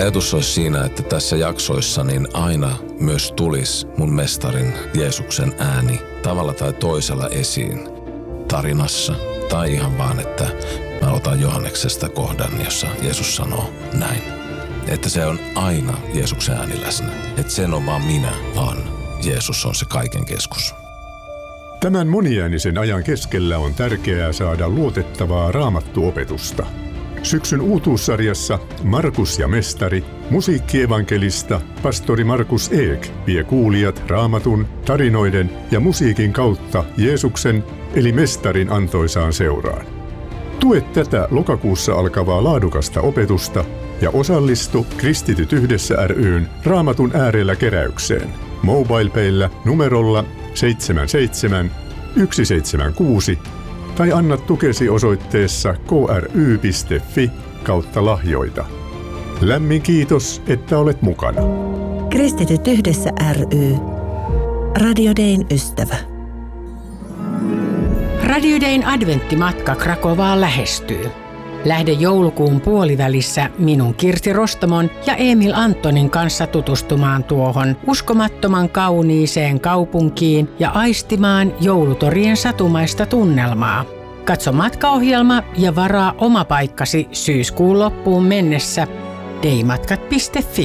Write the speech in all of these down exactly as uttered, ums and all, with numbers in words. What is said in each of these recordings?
ajatus olisi siinä, että tässä jaksoissa niin aina myös tulisi mun mestarin Jeesuksen ääni tavalla tai toisella esiin tarinassa. Tai ihan vaan, että mä otan Johanneksesta kohdan, jossa Jeesus sanoo näin. Että se on aina Jeesuksen ääni läsnä. Että sen on vaan minä, vaan Jeesus on se kaiken keskus. Tämän moniäänisen ajan keskellä on tärkeää saada luotettavaa raamattuopetusta. Syksyn uutuussarjassa Markus ja mestari, musiikkievankelista pastori Markus Eek vie kuulijat raamatun, tarinoiden ja musiikin kautta Jeesuksen eli mestarin antoisaan seuraan. Tue tätä lokakuussa alkavaa laadukasta opetusta ja osallistu Kristityt yhdessä ry:n Raamatun äärellä keräykseen MobilePayllä numerolla seitsemän seitsemän yksi seitsemän kuusi tai anna tukesi osoitteessa kry piste fi kautta lahjoita. Lämmin kiitos, että olet mukana. Kristityt yhdessä ry. Radio Dayn ystävä. Radio Dayn adventtimatka Krakovaan lähestyy. Lähde joulukuun puolivälissä minun Kirsti Rostamon ja Emil Antonin kanssa tutustumaan tuohon uskomattoman kauniiseen kaupunkiin ja aistimaan joulutorien satumaista tunnelmaa. Katso matkaohjelma ja varaa oma paikkasi syyskuun loppuun mennessä daymatkat piste fi.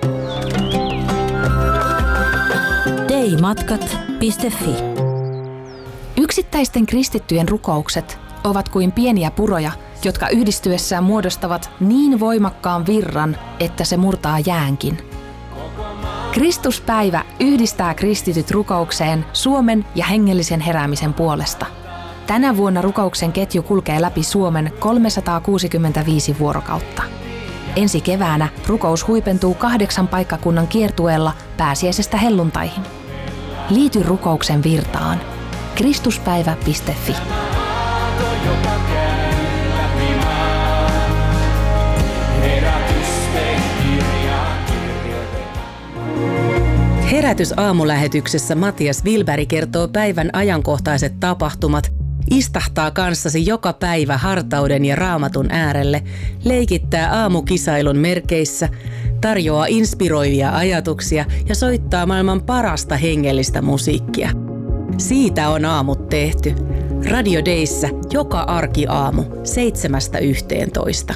daymatkat piste fi. Yksittäisten kristittyjen rukoukset ovat kuin pieniä puroja, jotka yhdistyessään muodostavat niin voimakkaan virran, että se murtaa jäänkin. Kristuspäivä yhdistää kristityt rukoukseen Suomen ja hengellisen heräämisen puolesta. Tänä vuonna rukouksen ketju kulkee läpi Suomen kolmesataakuusikymmentäviisi vuorokautta. Ensi keväänä rukous huipentuu kahdeksan paikkakunnan kiertueella pääsiäisestä helluntaihin. Liity rukouksen virtaan. kristuspäivä piste fi. Herätys-aamulähetyksessä Matias Wilberg kertoo päivän ajankohtaiset tapahtumat, istahtaa kanssasi joka päivä hartauden ja raamatun äärelle, leikittää aamukisailun merkeissä, tarjoaa inspiroivia ajatuksia ja soittaa maailman parasta hengellistä musiikkia. Siitä on aamut tehty. Radio Dayssä joka arkiaamu seitsemästä yhteentoista.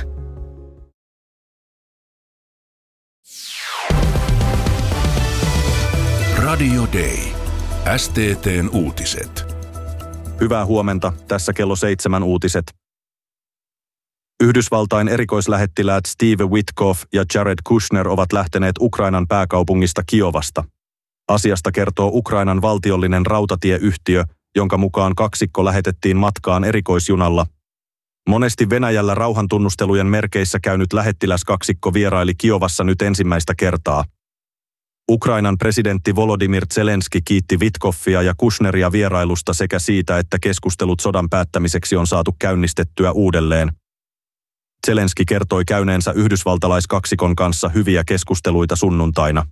Radio Day. S T T:n uutiset. Hyvää huomenta, tässä kello seitsemän uutiset. Yhdysvaltain erikoislähettiläät Steve Witkoff ja Jared Kushner ovat lähteneet Ukrainan pääkaupungista Kiovasta. Asiasta kertoo Ukrainan valtiollinen rautatieyhtiö, jonka mukaan kaksikko lähetettiin matkaan erikoisjunalla. Monesti Venäjällä rauhantunnustelujen merkeissä käynyt lähettiläskaksikko vieraili Kiovassa nyt ensimmäistä kertaa. Ukrainan presidentti Volodymyr Zelenski kiitti Witkoffia ja Kushneria vierailusta sekä siitä, että keskustelut sodan päättämiseksi on saatu käynnistettyä uudelleen. Zelenski kertoi käyneensä yhdysvaltalaiskaksikon kanssa hyviä keskusteluita sunnuntaina.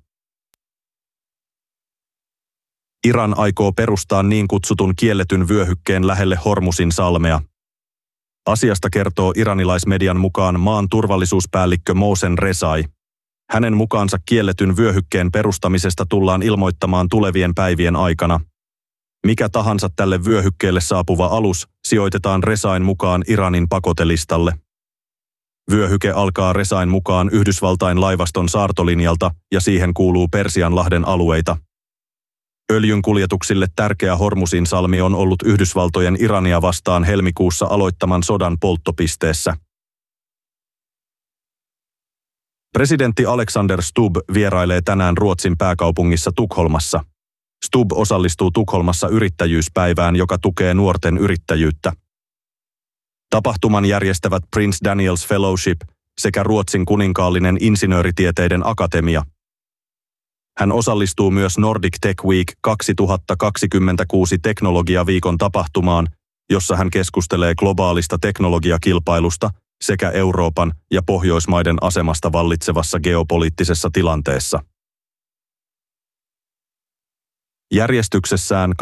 Iran aikoo perustaa niin kutsutun kielletyn vyöhykkeen lähelle Hormusin salmea. Asiasta kertoo iranilaismedian mukaan maan turvallisuuspäällikkö Mohsen Rezai. Hänen mukaansa kielletyn vyöhykkeen perustamisesta tullaan ilmoittamaan tulevien päivien aikana. Mikä tahansa tälle vyöhykkeelle saapuva alus sijoitetaan Rezain mukaan Iranin pakotelistalle. Vyöhyke alkaa Rezain mukaan Yhdysvaltain laivaston saartolinjalta ja siihen kuuluu Persianlahden alueita. Öljyn kuljetuksille tärkeä Hormusin salmi on ollut Yhdysvaltojen Irania vastaan helmikuussa aloittaman sodan polttopisteessä. Presidentti Alexander Stubb vierailee tänään Ruotsin pääkaupungissa Tukholmassa. Stubb osallistuu Tukholmassa yrittäjyyspäivään, joka tukee nuorten yrittäjyyttä. Tapahtuman järjestävät Prince Daniels Fellowship sekä Ruotsin kuninkaallinen insinööritieteiden akatemia. Hän osallistuu myös Nordic Tech Week kaksituhattakaksikymmentäkuusi teknologiaviikon tapahtumaan, jossa hän keskustelee globaalista teknologiakilpailusta sekä Euroopan ja Pohjoismaiden asemasta vallitsevassa geopoliittisessa tilanteessa. Järjestyksessään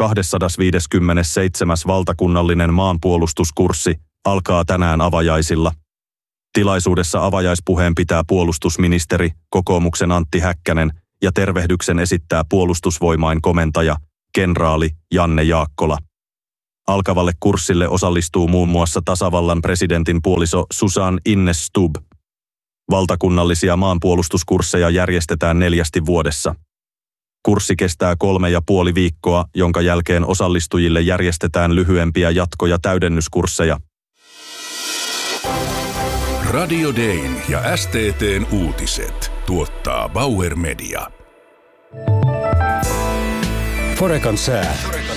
kaksisataaviisikymmentäseitsemän valtakunnallinen maanpuolustuskurssi alkaa tänään avajaisilla. Tilaisuudessa avajaispuheen pitää puolustusministeri, kokoomuksen Antti Häkkänen, ja tervehdyksen esittää puolustusvoimain komentaja, kenraali Janne Jaakkola. Alkavalle kurssille osallistuu muun muassa tasavallan presidentin puoliso Susan Ines Stubb. Valtakunnallisia maanpuolustuskursseja järjestetään neljästi vuodessa. Kurssi kestää kolme ja puoli viikkoa, jonka jälkeen osallistujille järjestetään lyhyempiä jatko- ja täydennyskursseja. Radio Dayn ja S T T:n uutiset tuottaa Bauer Media. Forecan sää.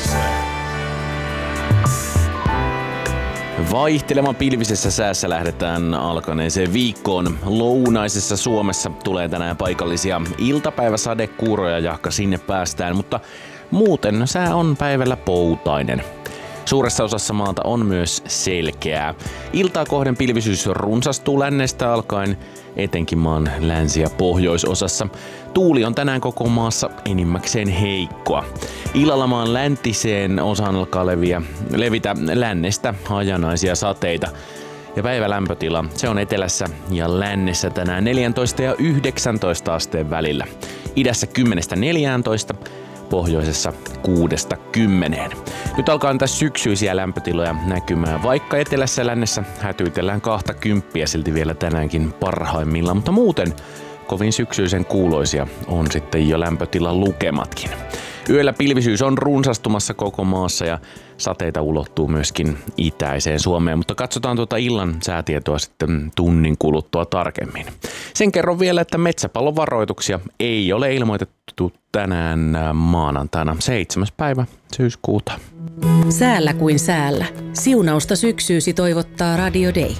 Vaihtelevan pilvisessä säässä lähdetään alkaneeseen viikkoon. Lounaisessa Suomessa tulee tänään paikallisia iltapäiväsadekuuroja, jahka sinne päästään, mutta muuten sää on päivällä poutainen. Suuressa osassa maata on myös selkeää. Iltaa kohden pilvisyys runsastuu lännestä alkaen, etenkin maan länsi- ja pohjoisosassa. Tuuli on tänään koko maassa enimmäkseen heikkoa. Illalla maan läntiseen osaan alkaa leviä, levitä lännestä hajanaisia sateita. Ja päivälämpötila, se on etelässä ja lännessä tänään neljätoista ja yhdeksäntoista asteen välillä. Idässä kymmenestä neljääntoista, pohjoisessa kuudesta kymmeneen. Nyt alkaa näitä syksyisiä lämpötiloja näkymään, vaikka etelässä ja lännessä hätyytellään kahta kymppiä silti vielä tänäänkin parhaimmillaan, mutta muuten kovin syksyisen kuuloisia on sitten jo lämpötilan lukematkin. Yöllä pilvisyys on runsastumassa koko maassa ja sateita ulottuu myöskin itäiseen Suomeen, mutta katsotaan tuota illan säätietoa sitten tunnin kuluttua tarkemmin. Sen kerron vielä, että metsäpalovaroituksia ei ole ilmoitettu tänään maanantaina seitsemäs päivä syyskuuta. Säällä kuin säällä. Siunausta syksyysi toivottaa Radio Day.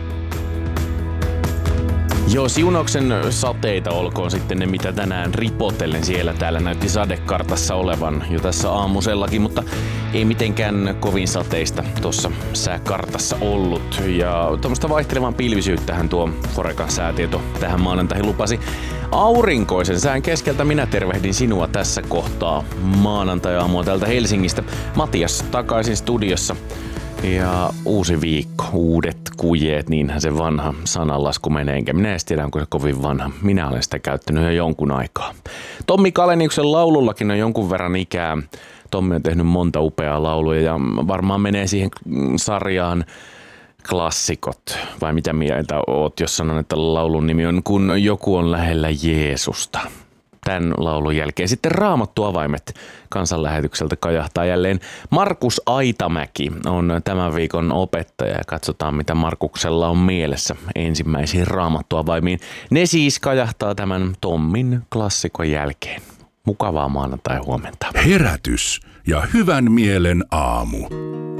Joo, siunauksen sateita olkoon sitten ne, mitä tänään ripotellen siellä täällä näytti sadekartassa olevan jo tässä aamusellakin, mutta ei mitenkään kovin sateista tuossa sääkartassa ollut. Ja tuommoista vaihtelevan pilvisyyttähän tuo Forecan säätieto tähän maanantaihin lupasi. Aurinkoisen sään keskeltä minä tervehdin sinua tässä kohtaa maanantai-aamua täältä Helsingistä. Matias takaisin studiossa. Ja uusi viikko, uudet kujeet, niinhän se vanha sananlasku menee, enkä minä edes tiedä, onko se kovin vanha. Minä olen sitä käyttänyt jo jonkun aikaa. Tommi Kaleniuksen laulullakin on jonkun verran ikää. Tommi on tehnyt monta upeaa lauluja ja varmaan menee siihen sarjaan klassikot. Vai mitä mieltä oot, jos sanon, että laulun nimi on Kun joku on lähellä Jeesusta. Tämän laulun jälkeen sitten Raamattu avaimet kansanlähetykseltä kajahtaa jälleen. Markus Aitamäki on tämän viikon opettaja ja katsotaan mitä Markuksella on mielessä ensimmäisiin Raamattu avaimiin. Ne siis kajahtaa tämän Tommin klassikon jälkeen. Mukavaa maanantai huomenta. Herätys ja hyvän mielen aamu.